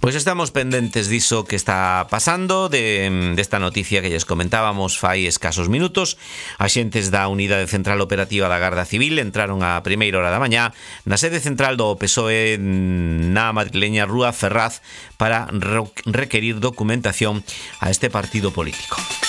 Pois estamos pendentes diso que está pasando, desta noticia que lles comentábamos fai escasos minutos. Axentes da Unidade Central Operativa da Garda Civil entraron a primeira hora da mañá na sede central do PSOE na madrileña Rúa Ferraz para requerir documentación a este partido político.